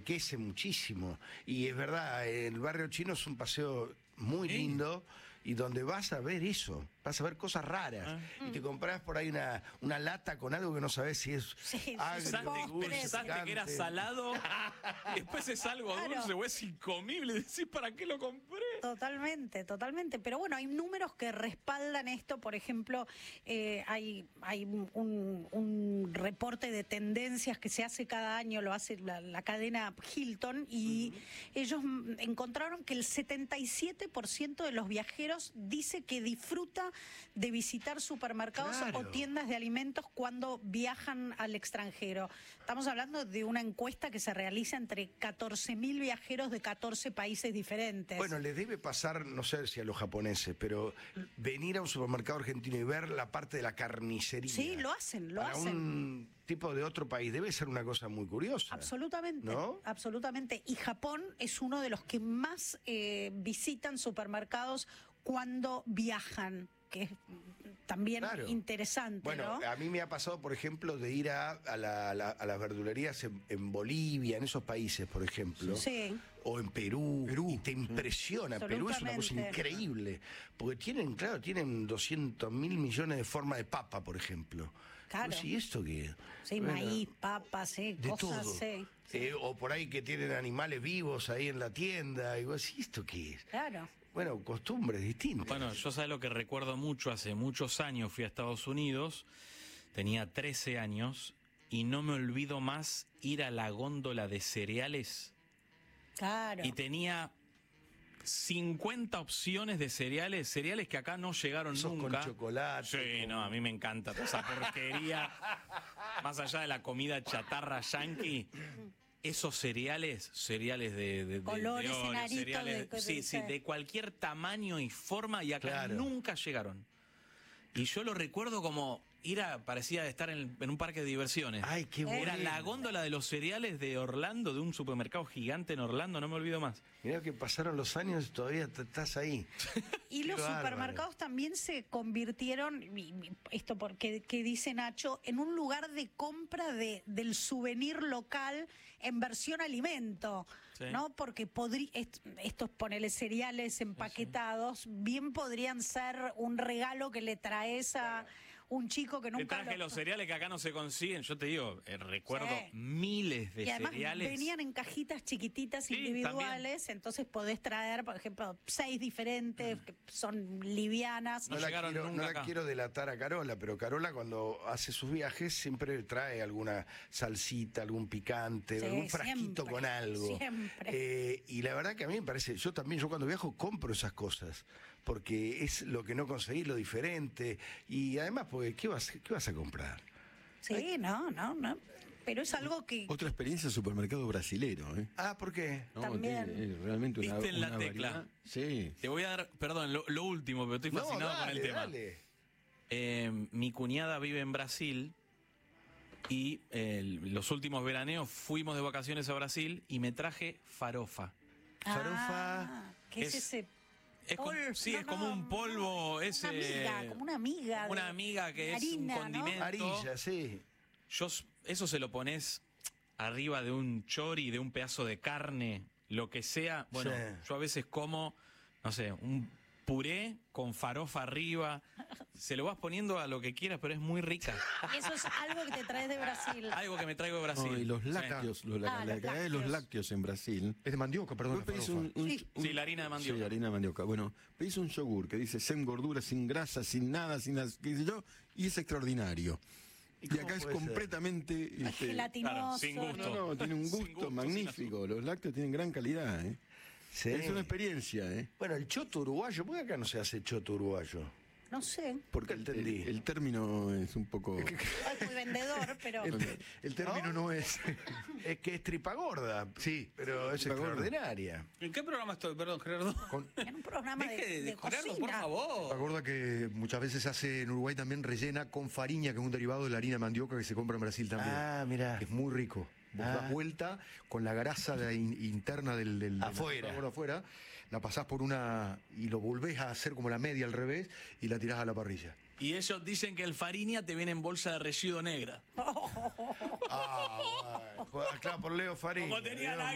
enriquece muchísimo. Y es verdad, el barrio chino es un paseo muy lindo y donde vas a ver eso, vas a ver cosas raras. Y te compras por ahí una lata con algo que no sabes si es agrio, pensaste que era salado y después es algo dulce o es incomible. Decís, ¿para qué lo compré? Totalmente, totalmente. Pero bueno, hay números que respaldan esto. Por ejemplo, hay un reporte de tendencias que se hace cada año, lo hace la cadena Hilton, y ellos encontraron que el 77% de los viajeros dice que disfruta de visitar supermercados o tiendas de alimentos cuando viajan al extranjero. Estamos hablando de una encuesta que se realiza entre 14.000 viajeros de 14 países diferentes. Bueno, les debe pasar, no sé si a los japoneses, pero venir a un supermercado argentino y ver la parte de la carnicería. Sí, lo hacen, lo hacen. Un tipo de otro país debe ser una cosa muy curiosa. Absolutamente, ¿no? Absolutamente. Y Japón es uno de los que más visitan supermercados cuando viajan, que es también interesante. Bueno, ¿no? a mí me ha pasado, por ejemplo, de ir a las verdulerías en Bolivia, en esos países, por ejemplo, o en Perú, y te impresiona. Perú es una cosa increíble, porque tienen 200.000 millones de formas de papa, por ejemplo. Claro. ¿Y esto qué? Sí, bueno, maíz, papas, de cosas, todo. O por ahí que tienen animales vivos ahí en la tienda, y vos, ¿y esto qué es? Claro. Bueno, costumbres distintas. Bueno, yo sabes lo que recuerdo mucho, hace muchos años fui a Estados Unidos, tenía 13 años, y no me olvido más ir a la góndola de cereales. Claro. Y tenía 50 opciones de cereales que acá no llegaron nunca. Con chocolate. Sí, no, a mí me encanta toda esa porquería. Más allá de la comida chatarra yankee, esos cereales de colores, Oreo, enaritos, cereales, de cualquier tamaño y forma, y acá nunca llegaron. Y yo lo recuerdo como parecía estar en un parque de diversiones. Ay, qué bueno. Era la góndola de los cereales de Orlando, de un supermercado gigante en Orlando, no me olvido más. Mirá que pasaron los años y todavía estás ahí. Y los supermercados también se convirtieron, esto porque que dice Nacho, en un lugar de compra del souvenir local en versión alimento, ¿no? Porque estos, ponele, cereales empaquetados, bien podrían ser un regalo que le traes a un chico que nunca... Te traje los cereales que acá no se consiguen. Yo te digo, recuerdo miles de y además cereales. Venían en cajitas chiquititas individuales, también. Entonces podés traer, por ejemplo, 6 diferentes, que son livianas. No la quiero delatar a Carola, pero Carola cuando hace sus viajes siempre trae alguna salsita, algún picante, algún frasquito con algo. Siempre. Y la verdad que a mí me parece, yo cuando viajo compro esas cosas, porque es lo que no conseguí, lo diferente, y además, porque ¿qué vas a comprar? Sí, no. Pero es algo que... Otra experiencia supermercado brasilero, ¿eh? Ah, ¿por qué? No, también. Es realmente una ¿Viste en la tecla? variedad. Sí. Te voy a dar, perdón, lo último, pero estoy fascinado con el tema. Mi cuñada vive en Brasil y los últimos veraneos fuimos de vacaciones a Brasil y me traje farofa. Farofa... ¿Qué es ese? Es como un polvo, como una amiga. Una amiga que harina, es un condimento. Arilla, sí. Eso se lo pones arriba de un chori, de un pedazo de carne, lo que sea. Bueno, yo a veces como, no sé, un puré con farofa arriba. Se lo vas poniendo a lo que quieras, pero es muy rica. Y eso es algo que te traes de Brasil. Algo que me traigo de Brasil. No, y los lácteos, la calidad de los lácteos en Brasil. Es de mandioca, perdón. Sí, la harina de mandioca. Sí, harina de mandioca. Bueno, pedís un yogur que dice sin gordura, sin grasa, sin nada, qué sé yo, y es extraordinario. Y acá es completamente gelatinoso. Claro, sin gusto. No, tiene un gusto magnífico. Los lácteos tienen gran calidad, ¿eh? Sí. Es una experiencia, ¿eh? Bueno, el choto uruguayo, ¿por qué acá no se hace choto uruguayo? No sé. Porque entendí. El término es un poco... Es muy vendedor, pero... El término no es... Es que es tripa gorda. Sí. Pero es extraordinaria. ¿En qué programa estoy? Perdón, Gerardo. En un programa de Gerardo, cocina. por favor. Acuerda que muchas veces se hace en Uruguay también rellena con fariña, que es un derivado de la harina de mandioca que se compra en Brasil también. Ah, mirá. Es muy rico. Vos das vuelta con la grasa interna del afuera, la pasás por una y lo volvés a hacer como la media al revés y la tirás a la parrilla. Y ellos dicen que el fariña te viene en bolsa de residuo negra. Claro, por Leo Fariña. Como tenía